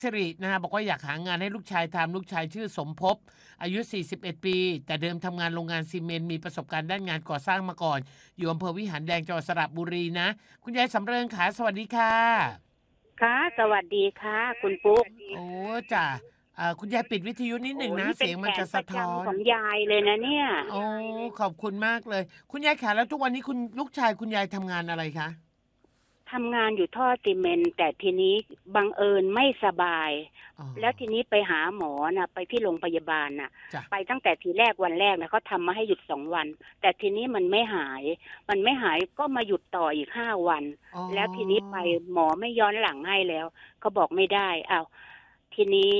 สิรินะฮะบอกว่าอยากหางานให้ลูกชายทำลูกชายชื่อสมภพอายุ41ปีแต่เดิมทำงานโรงงานซีเมนต์มีประสบการณ์ด้านงานก่อสร้างมาก่อนอยู่อำเภอวิหารแดงจังหวัดสระบุรีนะคุณยายสำเริงค่ะสวัสดีค่ะค่ะสวัสดีค่ะคุณปุ๊กโอ้จ้ะคุณยายปิดวิทยุนิดหนึ่งนะเสียงมันจะสะท้อนของยายเลยนะเนี่ยโอ้ขอบคุณมากเลยคุณยายค่ะแล้วทุกวันนี้คุณลูกชายคุณยายทำงานอะไรคะทำงานอยู่ท่อซีเมนต์แต่ทีนี้บังเอิญไม่สบายแล้วทีนี้ไปหาหมอนะไปที่โรงพยาบาลนะไปตั้งแต่ทีแรกวันแรกนะเขาทำมาให้หยุด2 วันแต่ทีนี้มันไม่หายก็มาหยุดต่ออีก5 วันแล้วทีนี้ไปหมอไม่ย้อนหลังให้แล้วเขาบอกไม่ได้อ้าวทีนี้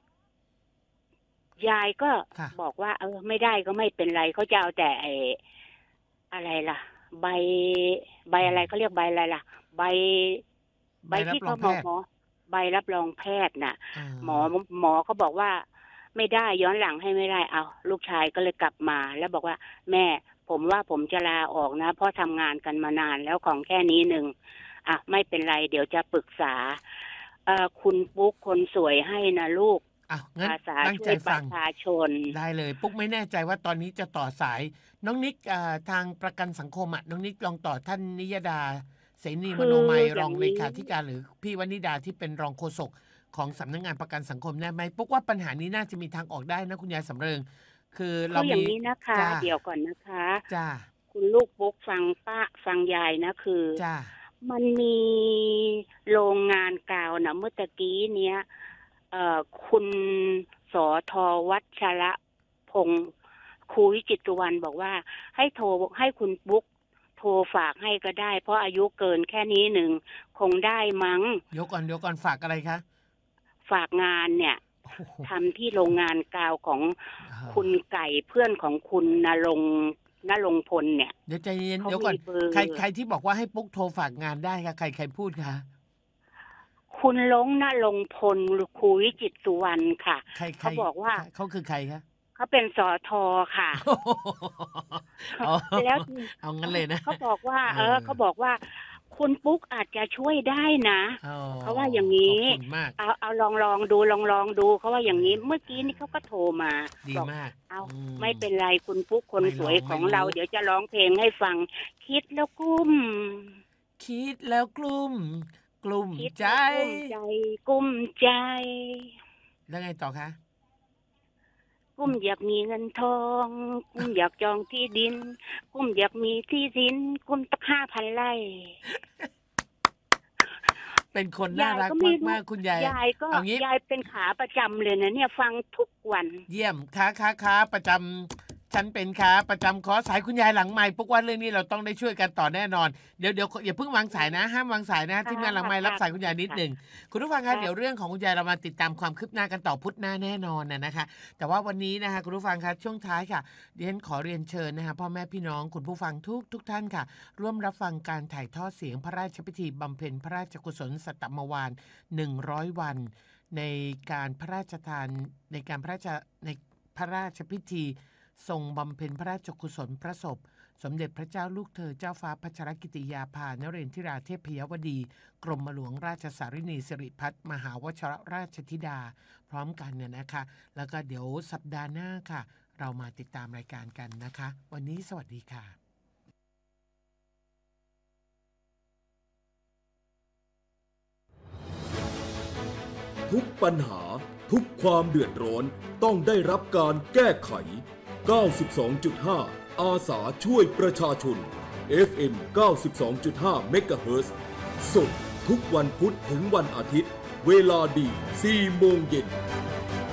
ยายก็บอกว่าไม่ได้ก็ไม่เป็นไรเขาจะเอาแต่อะไรล่ะใบอะไรเขาเรียกใบอะไรล่ะใบที่เขาบอกหมอใบรับรองแพทย์น่ะหมอเขาบอกว่าไม่ได้ย้อนหลังให้ไม่ได้เอาลูกชายก็เลยกลับมาแล้วบอกว่าแม่ผมว่าผมจะลาออกนะเพราะทำงานกันมานานแล้วของแค่นี้นึงไม่เป็นไรเดี๋ยวจะปรึกษาคุณปุ๊กคนสวยให้นะลูกงั้นตั้งใจฟังได้เลยปุ๊กไม่แน่ใจว่าตอนนี้จะต่อสายน้องนิกทางประกันสังคมน้องนิกลองต่อท่านนิยดาเสนีมโนมัยรองเลขาธิการหรือพี่วนิดาที่เป็นรองโฆษกของสำนักงานประกันสังคมได้ไหมปุ๊กว่าปัญหานี้น่าจะมีทางออกได้นะคุณยายสำเริงคือเราอย่างนี้นะคะเดี๋ยวก่อนนะคะจ้าคุณลูกปุ๊กฟังยายนะคือจ้ามันมีโรงงานกาวนะเมื่อตะกี้เนี้ยคุณสท.วัชระพงศ์ครูวิจิตรวรรณบอกว่าให้คุณปุ๊กโทรฝากให้ก็ได้เพราะอายุเกินแค่นี้หนึ่งคงได้มั้งเดี๋ยวก่อนฝากอะไรคะฝากงานเนี่ยทำที่โรงงานกาวของคุณไก่เพื่อนของคุณณรงค์พลเนี่ยเดี๋ยวใจเย็นเดี๋ยวก่อนใครที่บอกว่าให้ปุ๊กโทรฝากงานได้คะใครพูดคะคุณณรงค์พลครูวิจิตรสุวรรณค่ะเขาบอกว่าเขาคือใครคะเขาเป็นสท.ค่ะแล้วเอางั้นเลยนะเขาบอกว่าคุณปุ๊กอาจจะช่วยได้นะเขาว่าอย่างนี้เอาลองดูเขาว่าอย่างนี้เมื่อกี้นี่เขาก็โทรมาดีมากเอาไม่เป็นไรคุณปุ๊กคนสวยของเราเดี๋ยวจะร้องเพลงให้ฟังคิดแล้วกลุ้มใจกุ้มใจแล้วไงต่อคะกุ้มอยากมีเงินทองกุ้มอยากจองที่ดินกุ้มอยากมีที่ดินกุ้มตั้ง5,000 ไร่เป็นคนน่ารักมากๆคุณยายยายเป็นขาประจำเลยนะเนี่ยฟังทุกวันเยี่ยมค้าประจำฉันเป็นขาประจำขอสายคุณยายหลังไมค์ปุ๊กว่าเรื่องนี้เราต้องได้ช่วยกันต่อแน่นอนเดี๋ยวอย่าเพิ่งวางสายนะห้ามวางสายนะทีมงานหลังไมค์รับสายคุณยายนิดหนึ่งคุณผู้ฟังคะเดี๋ยวเรื่องของคุณยายเรามาติดตามความคืบหน้ากันต่อพุธหน้าแน่นอนนะคะแต่ว่าวันนี้นะคะคุณผู้ฟังคะช่วงท้ายค่ะดิฉันขอเรียนเชิญนะคะพ่อแม่พี่น้องคุณผู้ฟังทุกท่านค่ะร่วมรับฟังการถ่ายทอดเสียงพระราชพิธีบำเพ็ญพระราชกุศลสัตตมวาฬ100 วันในการพระราชทานในพระราชพิธีทรงบำเพ็ญพระราชกุศลพระศพสมเด็จพระเจ้าลูกเธอเจ้าฟ้าพัชรกิติยาภานเรนทิราเทพยวดีกรมหลวงราชสารินีสิริพัฒน์มหาวชิรราชธิดาพร้อมกันเนี่ยนะคะแล้วก็เดี๋ยวสัปดาห์หน้าค่ะเรามาติดตามรายการกันนะคะวันนี้สวัสดีค่ะทุกปัญหาทุกความเดือดร้อนต้องได้รับการแก้ไข 92.5 อาสาช่วยประชาชน FM 92.5 เมกะเฮิรตซ์สดทุกวันพุธถึงวันอาทิตย์เวลาดี 4 โมงเย็น